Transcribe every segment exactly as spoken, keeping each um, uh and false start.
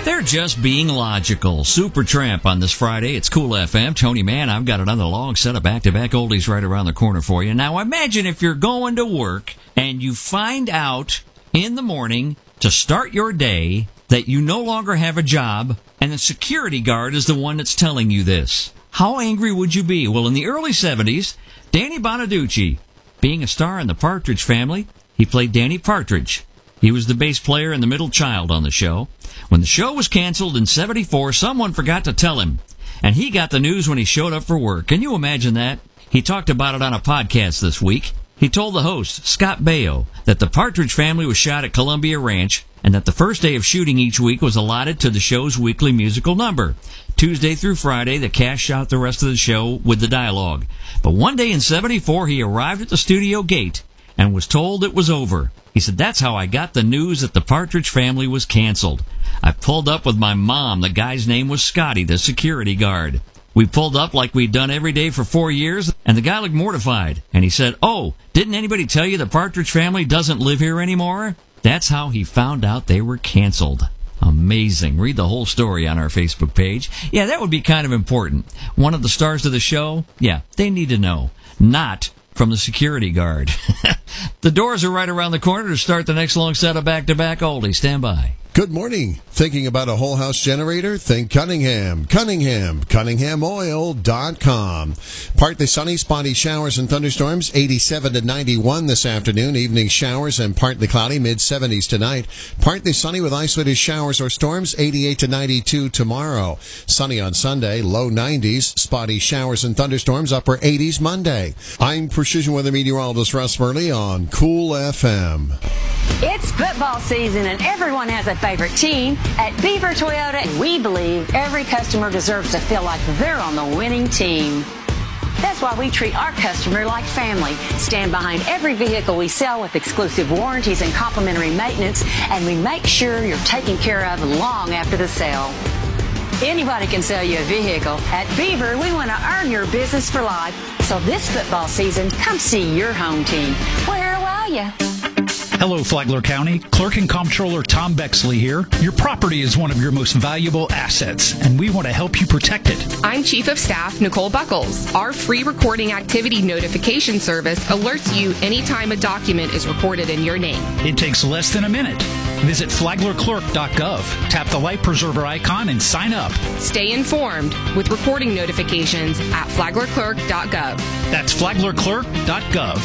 They're just being logical. Supertramp on this Friday. It's Cool F M. Tony Mann, I've got another long set of back-to-back oldies right around the corner for you. Now, imagine if you're going to work and you find out in the morning to start your day that you no longer have a job, and the security guard is the one that's telling you this. How angry would you be? Well, in the early seventies, Danny Bonaducci, being a star in the Partridge Family, he played Danny Partridge. He was the bass player and the middle child on the show. When the show was canceled in seventy-four, someone forgot to tell him, and he got the news when he showed up for work. Can you imagine that? He talked about it on a podcast this week. He told the host, Scott Baio, that the Partridge Family was shot at Columbia Ranch and that the first day of shooting each week was allotted to the show's weekly musical number. Tuesday through Friday, the cast shot the rest of the show with the dialogue. But one day in seventy-four, he arrived at the studio gate and was told it was over. He said, that's how I got the news that the Partridge Family was canceled. I pulled up with my mom. The guy's name was Scotty, the security guard. We pulled up like we'd done every day for four years, and the guy looked mortified. And he said, oh, didn't anybody tell you the Partridge Family doesn't live here anymore? That's how he found out they were canceled. Amazing. Read the whole story on our Facebook page. Yeah, that would be kind of important. One of the stars of the show? Yeah, they need to know. Not from the security guard. The doors are right around the corner to start the next long set of back-to-back oldies. Stand by. Good morning. Thinking about a whole house generator? Think Cunningham. Cunningham. Cunningham Oil dot com. Partly sunny, spotty showers and thunderstorms. eighty-seven to ninety-one this afternoon. Evening showers and partly cloudy. mid seventies tonight. Partly sunny with isolated showers or storms. eighty-eight to ninety-two tomorrow. Sunny on Sunday. Low nineties. Spotty showers and thunderstorms. Upper eighties Monday. I'm Precision Weather Meteorologist Russ Murley on Cool F M. It's football season and everyone has a favorite team. At Beaver Toyota, we believe every customer deserves to feel like they're on the winning team. That's why we treat our customer like family. Stand behind every vehicle we sell with exclusive warranties and complimentary maintenance, and we make sure you're taken care of long after the sale. Anybody can sell you a vehicle. At Beaver, we want to earn your business for life. So this football season, come see your home team. Where will you? Hello, Flagler County. Clerk and Comptroller Tom Bexley here. Your property is one of your most valuable assets, and we want to help you protect it. I'm Chief of Staff Nicole Buckles. Our free recording activity notification service alerts you anytime a document is recorded in your name. It takes less than a minute. Visit flagler clerk dot gov, tap the light preserver icon, and sign up. Stay informed with recording notifications at flagler clerk dot gov. That's flagler clerk dot gov.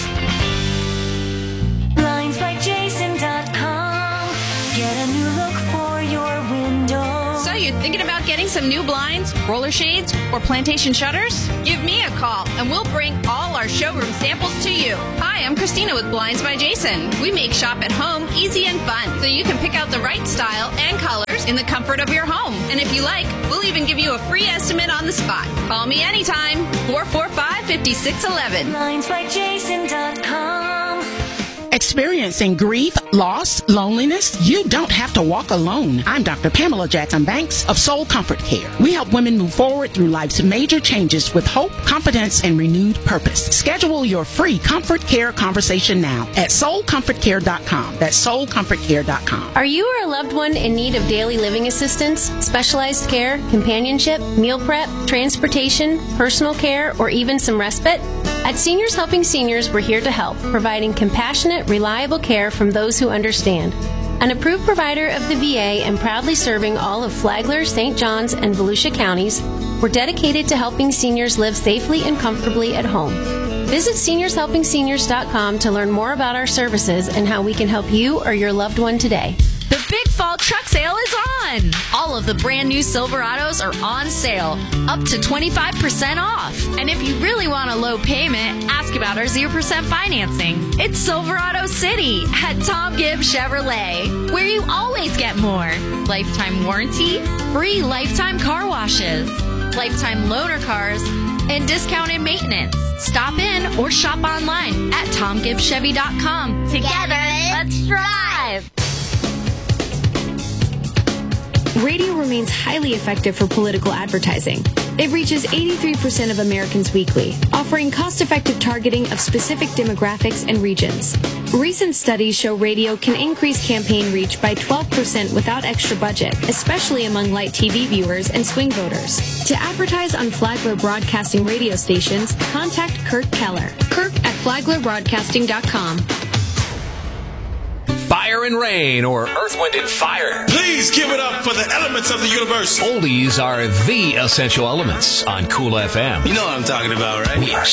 blinds by jason dot com. Get a new look for your window. So you're thinking about getting some new blinds, roller shades, or plantation shutters? Give me a call and we'll bring all our showroom samples to you. Hi, I'm Christina with Blinds by Jason. We make shop at home easy and fun so you can pick out the right style and colors in the comfort of your home. And if you like, we'll even give you a free estimate on the spot. Call me anytime, four four five, five six one one. blinds by jason dot com. Experiencing grief, loss, loneliness? You don't have to walk alone. I'm Doctor Pamela Jackson Banks of Soul Comfort Care. We help women move forward through life's major changes with hope, confidence, and renewed purpose. Schedule your free Comfort Care conversation now at soul comfort care dot com. That's soul comfort care dot com. Are you or a loved one in need of daily living assistance, specialized care, companionship, meal prep, transportation, personal care, or even some respite? At Seniors Helping Seniors, we're here to help, providing compassionate, reliable care from those who understand. An approved provider of the V A and proudly serving all of Flagler, Saint Johns, and Volusia counties, we're dedicated to helping seniors live safely and comfortably at home. Visit seniors helping seniors dot com to learn more about our services and how we can help you or your loved one today. The Big Fall Truck Sale is on! All of the brand new Silverados are on sale, up to twenty-five percent off. And if you really want a low payment, ask about our zero percent financing. It's Silverado City at Tom Gibbs Chevrolet, where you always get more. Lifetime warranty, free lifetime car washes, lifetime loaner cars, and discounted maintenance. Stop in or shop online at tom gibbs chevy dot com. Together, let's drive! radio remains highly effective for political advertising. It reaches eighty-three percent of Americans weekly, offering cost-effective targeting of specific demographics and regions. Recent studies show radio can increase campaign reach by twelve percent without extra budget, especially among light T V viewers and swing voters. To advertise on Flagler Broadcasting radio stations, contact Kirk Keller. Kirk at flagler broadcasting dot com. Fire and Rain, or Earth, Wind, and Fire. Please give it up for the elements of the universe. Oldies are the essential elements on Cool F M. You know what I'm talking about, right? We are